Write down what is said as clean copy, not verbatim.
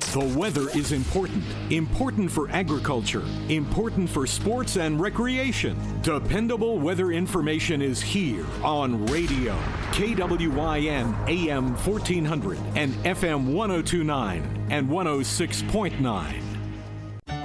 The weather is important. Important for agriculture. Important for sports and recreation. Dependable weather information is here on radio. KWYN AM 1400 and FM 1029 and 106.9.